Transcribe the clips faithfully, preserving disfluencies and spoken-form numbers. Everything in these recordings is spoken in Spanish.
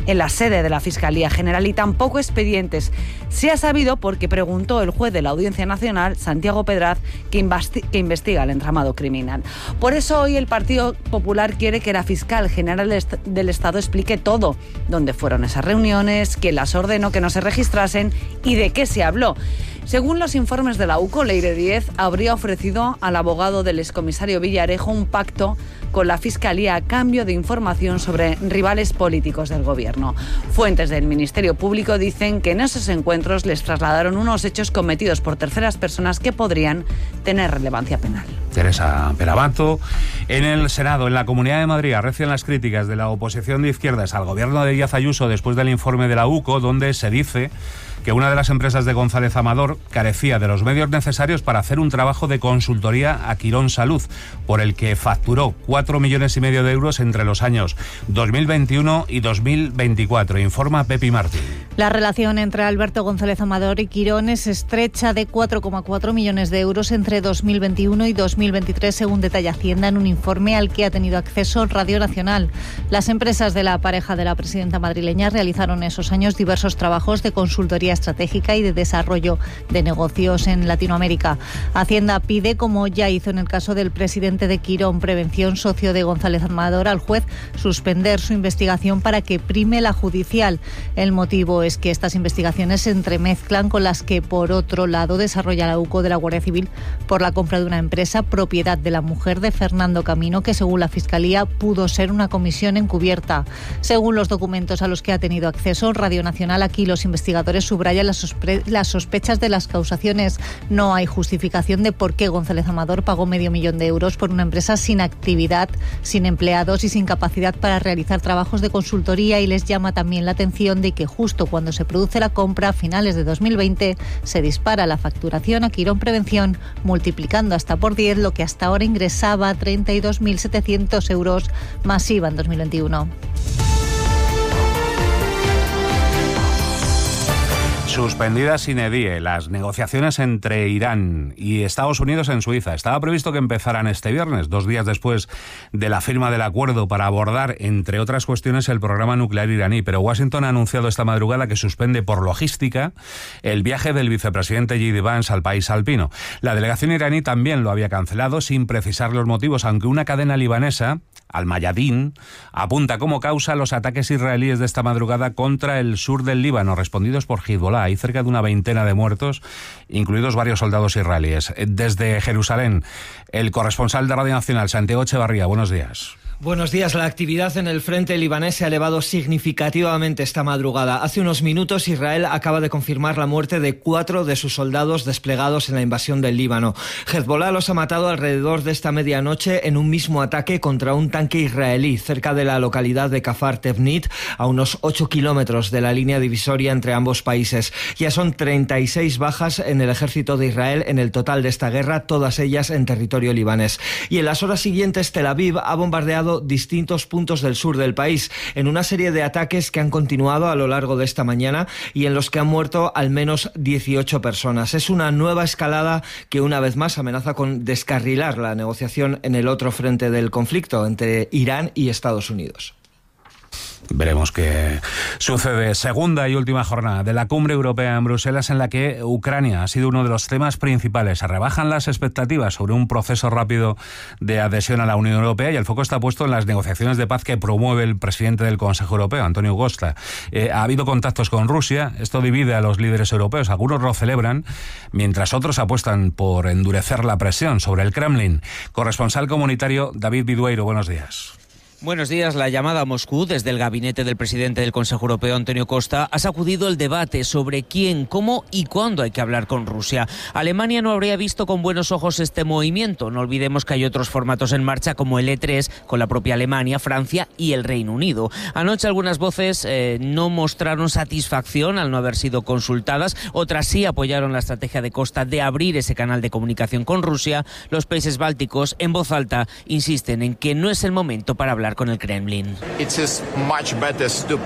en la sede de la Fiscalía General y tampoco expedientes. Se ha sabido porque preguntó el juez de la Audiencia Nacional, Santiago Pedraz, que, invasti- que investiga el entramado criminal. Por eso hoy el Partido Popular quiere que la fiscal general del Estado explique todo, dónde fueron esas reuniones, quién las ordenó que no se registrasen y de qué se habló. Según los informes de la U C O, Leire Díez habría ofrecido al abogado del excomisario Villarejo un pacto con la Fiscalía a cambio de información sobre rivales políticos del Gobierno. Fuentes del Ministerio Público dicen que en esos encuentros les trasladaron unos hechos cometidos por terceras personas que podrían tener relevancia penal. Teresa Perabato. En el Senado, en la Comunidad de Madrid, arrecian las críticas de la oposición de izquierdas al gobierno de Díaz Ayuso después del informe de la U C O, donde se dice que una de las empresas de González Amador carecía de los medios necesarios para hacer un trabajo de consultoría a Quirón Salud, por el que facturó cuatro millones y medio de euros entre los años dos mil veintiuno y dos mil veinticuatro, informa Pepi Martín. La relación entre Alberto González Amador y Quirón es estrecha, de cuatro coma cuatro millones de euros entre dos mil veintiuno y dos mil veintitrés, según detalla Hacienda en un informe al que ha tenido acceso Radio Nacional. Las empresas de la pareja de la presidenta madrileña realizaron esos años diversos trabajos de consultoría estratégica y de desarrollo de negocios en Latinoamérica. Hacienda pide, como ya hizo en el caso del presidente de Quirón Prevención, socio de González Amador, al juez suspender su investigación para que prime la judicial. El motivo es que estas investigaciones se entremezclan con las que, por otro lado, desarrolla la U C O de la Guardia Civil por la compra de una empresa propiedad de la mujer de Fernando Camino, que según la Fiscalía pudo ser una comisión encubierta. Según los documentos a los que ha tenido acceso Radio Nacional, aquí los investigadores subrayan Las, sospre- las sospechas de las causaciones. No hay justificación de por qué González Amador pagó medio millón de euros por una empresa sin actividad, sin empleados y sin capacidad para realizar trabajos de consultoría, y les llama también la atención de que justo cuando se produce la compra, a finales de dos mil veinte, se dispara la facturación a Quirón Prevención, multiplicando hasta por diez lo que hasta ahora ingresaba, treinta y dos mil setecientos euros masiva en dos mil veintiuno. Suspendidas sine die las negociaciones entre Irán y Estados Unidos en Suiza. Estaba previsto que empezaran este viernes, dos días después de la firma del acuerdo para abordar, entre otras cuestiones, el programa nuclear iraní. Pero Washington ha anunciado esta madrugada que suspende por logística el viaje del vicepresidente J D Vance al país alpino. La delegación iraní también lo había cancelado sin precisar los motivos, aunque una cadena libanesa, Al Mayadin, apunta como causa los ataques israelíes de esta madrugada contra el sur del Líbano, respondidos por Hezbollah. Hay cerca de una veintena de muertos, incluidos varios soldados israelíes. Desde Jerusalén, el corresponsal de Radio Nacional, Santiago Echevarría. Buenos días. Buenos días. La actividad en el frente libanés se ha elevado significativamente esta madrugada. Hace unos minutos Israel acaba de confirmar la muerte de cuatro de sus soldados desplegados en la invasión del Líbano. Hezbollah los ha matado alrededor de esta medianoche en un mismo ataque contra un tanque israelí cerca de la localidad de Kafar Tevnit, a unos ocho kilómetros de la línea divisoria entre ambos países. Ya son treinta y seis bajas en el ejército de Israel en el total de esta guerra, todas ellas en territorio libanés. Y en las horas siguientes Tel Aviv ha bombardeado distintos puntos del sur del país en una serie de ataques que han continuado a lo largo de esta mañana y en los que han muerto al menos dieciocho personas. Es una nueva escalada que una vez más amenaza con descarrilar la negociación en el otro frente del conflicto entre Irán y Estados Unidos. Veremos qué sucede. Segunda y última jornada de la Cumbre Europea en Bruselas, en la que Ucrania ha sido uno de los temas principales. Se rebajan las expectativas sobre un proceso rápido de adhesión a la Unión Europea y el foco está puesto en las negociaciones de paz que promueve el presidente del Consejo Europeo, Antonio Costa. Eh, ha habido contactos con Rusia. Esto divide a los líderes europeos. Algunos lo celebran, mientras otros apuestan por endurecer la presión sobre el Kremlin. Corresponsal comunitario David Bidueiro, buenos días. Buenos días. La llamada a Moscú desde el gabinete del presidente del Consejo Europeo, Antonio Costa, ha sacudido el debate sobre quién, cómo y cuándo hay que hablar con Rusia. Alemania no habría visto con buenos ojos este movimiento. No olvidemos que hay otros formatos en marcha, como el E tres, con la propia Alemania, Francia y el Reino Unido. Anoche algunas voces eh, no mostraron satisfacción al no haber sido consultadas. Otras sí apoyaron la estrategia de Costa de abrir ese canal de comunicación con Rusia. Los países bálticos, en voz alta, insisten en que no es el momento para hablar con el Kremlin.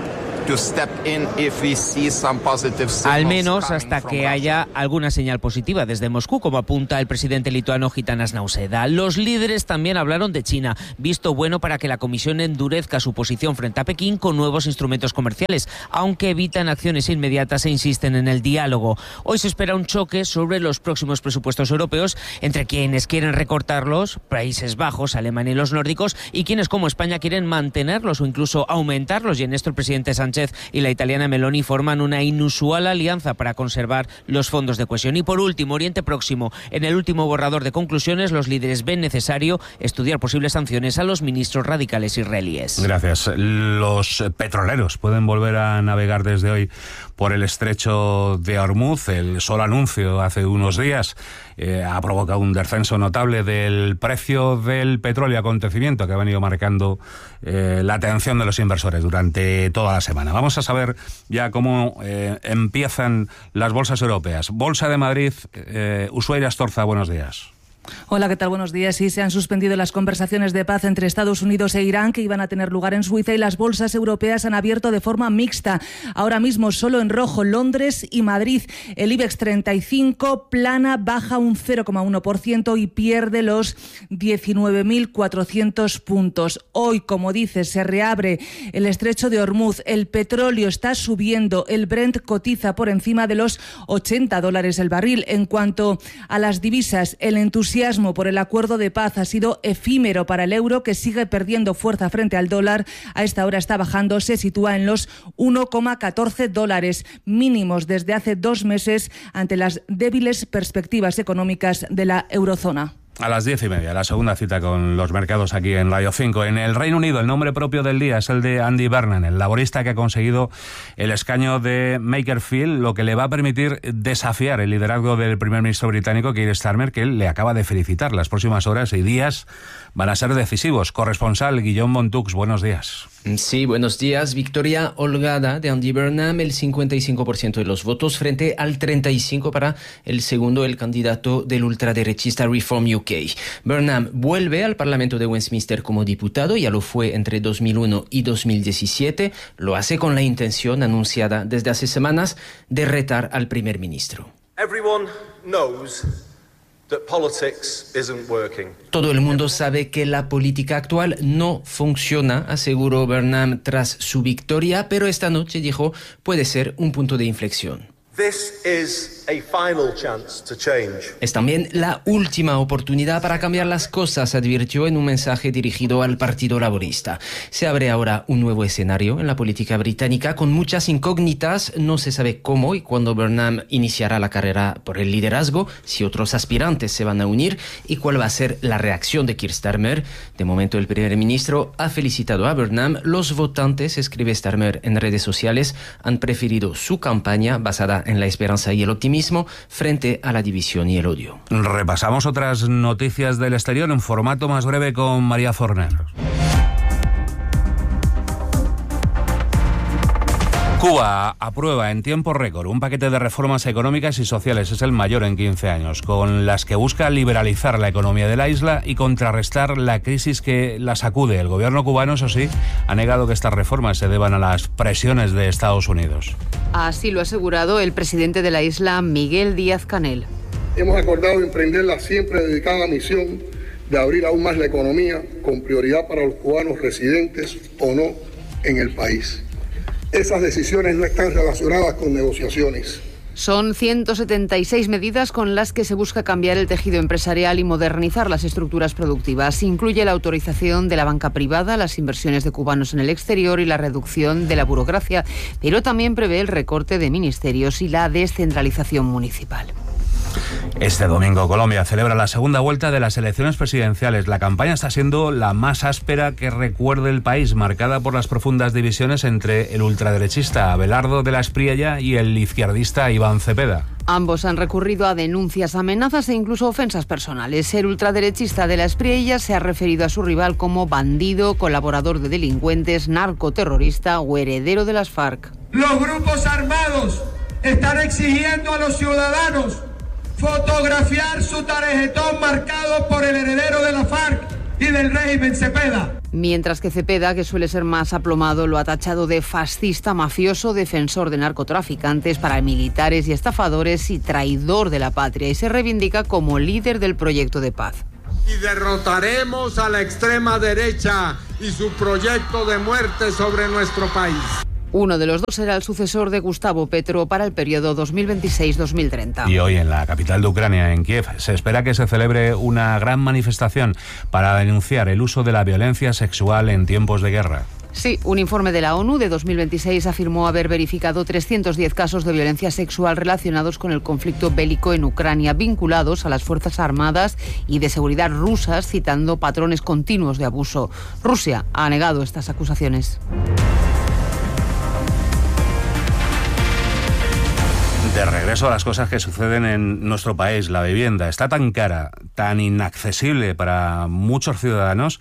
Al menos hasta que haya alguna señal positiva desde Moscú, como apunta el presidente lituano Gitanas Nauseda. Los líderes también hablaron de China, visto bueno para que la Comisión endurezca su posición frente a Pekín con nuevos instrumentos comerciales, aunque evitan acciones inmediatas e insisten en el diálogo. Hoy se espera un choque sobre los próximos presupuestos europeos entre quienes quieren recortarlos, Países Bajos, Alemania y los nórdicos, y quienes como España quieren mantenerlos o incluso aumentarlos. Y en esto el presidente Sánchez y la italiana Meloni forman una inusual alianza para conservar los fondos de cohesión. Y por último, Oriente Próximo. En el último borrador de conclusiones, los líderes ven necesario estudiar posibles sanciones a los ministros radicales israelíes. Gracias. Los petroleros pueden volver a navegar desde hoy por el estrecho de Hormuz. El solo anuncio hace unos días eh, ha provocado un descenso notable del precio del petróleo, acontecimiento que ha venido marcando eh, la atención de los inversores durante toda la semana. Vamos a saber ya cómo eh, empiezan las bolsas europeas. Bolsa de Madrid, eh, Ushuaia Astorza, buenos días. Hola, ¿qué tal? Buenos días. Sí, se han suspendido las conversaciones de paz entre Estados Unidos e Irán que iban a tener lugar en Suiza y las bolsas europeas han abierto de forma mixta. Ahora mismo solo en rojo Londres y Madrid. El IBEX treinta y cinco plana, baja un cero coma uno por ciento y pierde los diecinueve mil cuatrocientos puntos. Hoy, como dices, se reabre el estrecho de Hormuz. El petróleo está subiendo. El Brent cotiza por encima de los ochenta dólares el barril. En cuanto a las divisas, el entusiasmo por el acuerdo de paz ha sido efímero para el euro, que sigue perdiendo fuerza frente al dólar. A esta hora está bajando, se sitúa en los uno coma catorce dólares, mínimos desde hace dos meses ante las débiles perspectivas económicas de la eurozona. A las diez y media, la segunda cita con los mercados aquí en Radio cinco. En el Reino Unido, el nombre propio del día es el de Andy Burnham, el laborista que ha conseguido el escaño de Makerfield, lo que le va a permitir desafiar el liderazgo del primer ministro británico, Keir Starmer, que él le acaba de felicitar. Las próximas horas y días van a ser decisivos. Corresponsal Guillaume Montux, buenos días. Sí, buenos días. Victoria holgada de Andy Burnham, el cincuenta y cinco por ciento de los votos frente al treinta y cinco por ciento para el segundo, el candidato del ultraderechista Reform U K. Burnham vuelve al Parlamento de Westminster como diputado, ya lo fue entre dos mil uno y dos mil diecisiete. Lo hace con la intención anunciada desde hace semanas de retar al primer ministro. Everyone knows that politics isn't working. Todo el mundo sabe que la política actual no funciona, aseguró Burnham tras su victoria, pero esta noche dijo puede ser un punto de inflexión. This is a final chance to change. Es también la última oportunidad para cambiar las cosas, advirtió en un mensaje dirigido al Partido Laborista. Se abre ahora un nuevo escenario en la política británica con muchas incógnitas. No se sabe cómo y cuándo Burnham iniciará la carrera por el liderazgo, si otros aspirantes se van a unir y cuál va a ser la reacción de Keir Starmer. De momento, el primer ministro ha felicitado a Burnham. Los votantes, escribe Starmer en redes sociales, han preferido su campaña basada en la esperanza y el optimismo frente a la división y el odio. Repasamos otras noticias del exterior en formato más breve con María Forner. Cuba aprueba en tiempo récord un paquete de reformas económicas y sociales, es el mayor en quince años, con las que busca liberalizar la economía de la isla y contrarrestar la crisis que la sacude. El gobierno cubano, eso sí, ha negado que estas reformas se deban a las presiones de Estados Unidos. Así lo ha asegurado el presidente de la isla, Miguel Díaz-Canel. Hemos acordado emprender la siempre dedicada misión de abrir aún más la economía, con prioridad para los cubanos residentes o no en el país. Esas decisiones no están relacionadas con negociaciones. Son ciento setenta y seis medidas con las que se busca cambiar el tejido empresarial y modernizar las estructuras productivas. Incluye la autorización de la banca privada, las inversiones de cubanos en el exterior y la reducción de la burocracia, pero también prevé el recorte de ministerios y la descentralización municipal. Este domingo Colombia celebra la segunda vuelta de las elecciones presidenciales. La campaña está siendo la más áspera que recuerde el país, marcada por las profundas divisiones entre el ultraderechista Abelardo de la Espriella y el izquierdista Iván Cepeda. Ambos han recurrido a denuncias, amenazas e incluso ofensas personales. El ultraderechista de la Espriella se ha referido a su rival como bandido, colaborador de delincuentes, narcoterrorista o heredero de las FARC. Los grupos armados están exigiendo a los ciudadanos fotografiar su tarjetón marcado por el heredero de la FARC y del régimen Cepeda. Mientras que Cepeda, que suele ser más aplomado, lo ha tachado de fascista, mafioso, defensor de narcotraficantes, paramilitares y estafadores y traidor de la patria, y se reivindica como líder del proyecto de paz. Y derrotaremos a la extrema derecha y su proyecto de muerte sobre nuestro país. Uno de los dos será el sucesor de Gustavo Petro para el periodo dos mil veintiséis dos mil treinta. Y hoy en la capital de Ucrania, en Kiev, se espera que se celebre una gran manifestación para denunciar el uso de la violencia sexual en tiempos de guerra. Sí, un informe de la ONU de dos mil veintiséis afirmó haber verificado trescientos diez casos de violencia sexual relacionados con el conflicto bélico en Ucrania, vinculados a las Fuerzas Armadas y de Seguridad rusas, citando patrones continuos de abuso. Rusia ha negado estas acusaciones. De regreso a las cosas que suceden en nuestro país, la vivienda está tan cara, tan inaccesible para muchos ciudadanos,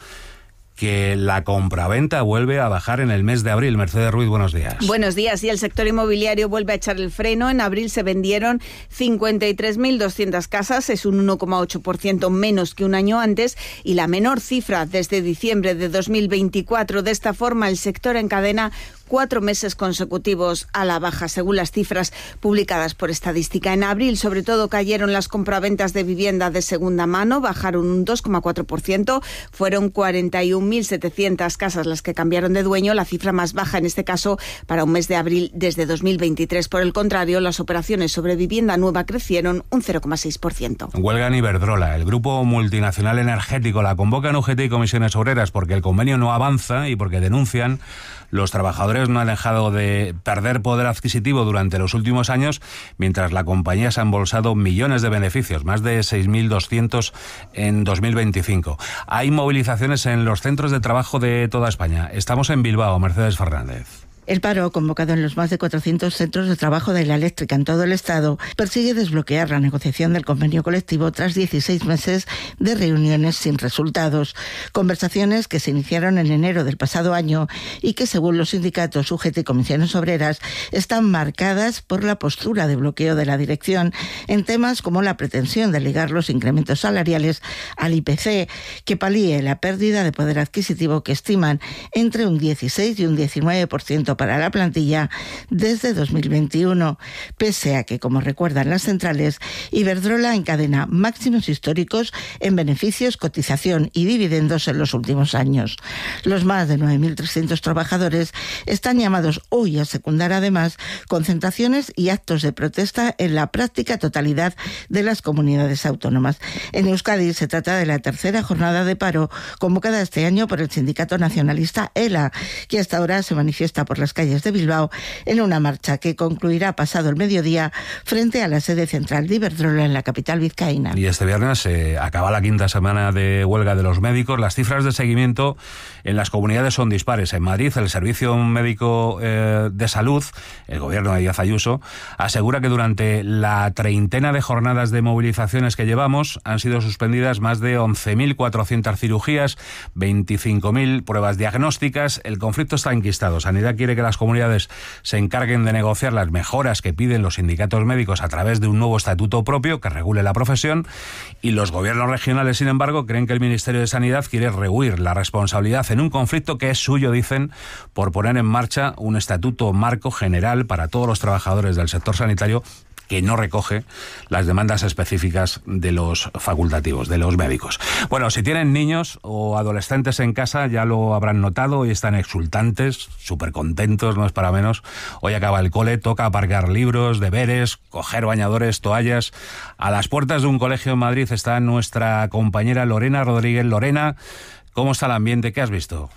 que la compraventa vuelve a bajar en el mes de abril. Mercedes Ruiz, buenos días. Buenos días. Y el sector inmobiliario vuelve a echar el freno. En abril se vendieron cincuenta y tres mil doscientas casas, es un uno coma ocho por ciento menos que un año antes y la menor cifra desde diciembre de dos mil veinticuatro. De esta forma, el sector encadena cuatro meses consecutivos a la baja, según las cifras publicadas por Estadística. En abril, sobre todo, cayeron las compraventas de vivienda de segunda mano, bajaron un dos coma cuatro por ciento, fueron cuarenta y un mil setecientas casas las que cambiaron de dueño, la cifra más baja en este caso para un mes de abril desde dos mil veintitrés. Por el contrario, las operaciones sobre vivienda nueva crecieron un cero coma seis por ciento. Huelga en Iberdrola. El grupo multinacional energético la convoca en U G T y Comisiones Obreras porque el convenio no avanza y porque denuncian los trabajadores no han dejado de perder poder adquisitivo durante los últimos años, mientras la compañía se ha embolsado millones de beneficios, más de seis mil doscientos en dos mil veinticinco. Hay movilizaciones en los centros de trabajo de toda España. Estamos en Bilbao, Mercedes Fernández. El paro, convocado en los más de cuatrocientos centros de trabajo de la eléctrica en todo el Estado, persigue desbloquear la negociación del convenio colectivo tras dieciséis meses de reuniones sin resultados. Conversaciones que se iniciaron en enero del pasado año y que, según los sindicatos U G T y Comisiones Obreras, están marcadas por la postura de bloqueo de la dirección en temas como la pretensión de ligar los incrementos salariales al I P C, que palíe la pérdida de poder adquisitivo que estiman entre un dieciséis y un diecinueve por ciento para la plantilla desde dos mil veintiuno, pese a que, como recuerdan las centrales, Iberdrola encadena máximos históricos en beneficios, cotización y dividendos en los últimos años. Los más de nueve mil trescientos trabajadores están llamados hoy a secundar además concentraciones y actos de protesta en la práctica totalidad de las comunidades autónomas. En Euskadi se trata de la tercera jornada de paro convocada este año por el sindicato nacionalista ELA, que hasta ahora se manifiesta por las calles de Bilbao en una marcha que concluirá pasado el mediodía frente a la sede central de Iberdrola en la capital vizcaína. Y este viernes se eh, acaba la quinta semana de huelga de los médicos. Las cifras de seguimiento en las comunidades son dispares. En Madrid, el Servicio Médico eh, de Salud, el gobierno de Díaz Ayuso, asegura que durante la treintena de jornadas de movilizaciones que llevamos han sido suspendidas más de once mil cuatrocientas cirugías, veinticinco mil pruebas diagnósticas. El conflicto está enquistado. Sanidad quiere que las comunidades se encarguen de negociar las mejoras que piden los sindicatos médicos a través de un nuevo estatuto propio que regule la profesión, y los gobiernos regionales, sin embargo, creen que el Ministerio de Sanidad quiere rehuir la responsabilidad en un conflicto que es suyo, dicen, por poner en marcha un estatuto marco general para todos los trabajadores del sector sanitario que no recoge las demandas específicas de los facultativos, de los médicos. Bueno, si tienen niños o adolescentes en casa, ya lo habrán notado, hoy están exultantes, súper contentos, no es para menos. Hoy acaba el cole, toca aparcar libros, deberes, coger bañadores, toallas. A las puertas de un colegio en Madrid está nuestra compañera Lorena Rodríguez. Lorena, ¿cómo está el ambiente? ¿Qué has visto?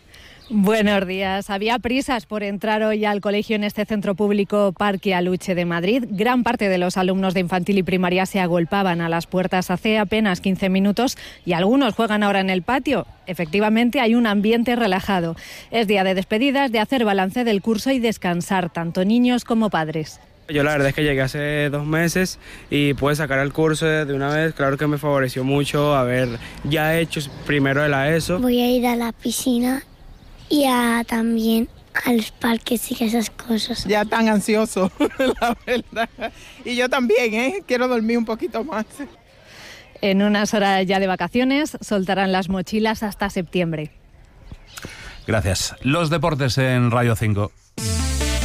Buenos días. Había prisas por entrar hoy al colegio en este centro público Parque Aluche de Madrid. Gran parte de los alumnos de infantil y primaria se agolpaban a las puertas hace apenas quince minutos y algunos juegan ahora en el patio. Efectivamente, hay un ambiente relajado. Es día de despedidas, de hacer balance del curso y descansar, tanto niños como padres. Yo la verdad es que llegué hace dos meses y pude sacar el curso de una vez. Claro que me favoreció mucho haber ya hecho primero de la ESO. Voy a ir a la piscina y a, también a los parques y esas cosas. Ya tan ansioso, la verdad. Y yo también, ¿eh? Quiero dormir un poquito más. En unas horas ya de vacaciones soltarán las mochilas hasta septiembre. Gracias. Los deportes en Radio cinco.